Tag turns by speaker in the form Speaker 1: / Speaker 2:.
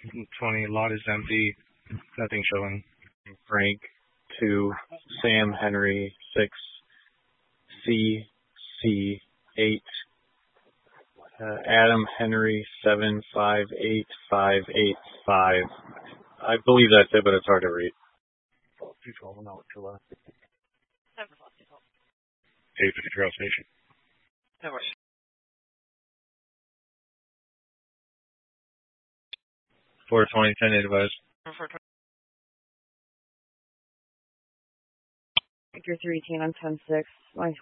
Speaker 1: 20, lot is empty. Nothing showing.
Speaker 2: Frank 2, Sam Henry 6, C 8, Adam Henry 7588585. I believe that's it, but it's hard to read.
Speaker 1: 212, no, 2 left.
Speaker 3: 850 Trail Station.
Speaker 4: No worries.
Speaker 2: 420, 10 advised.
Speaker 4: 420.
Speaker 5: Victor 3 team on 10-6.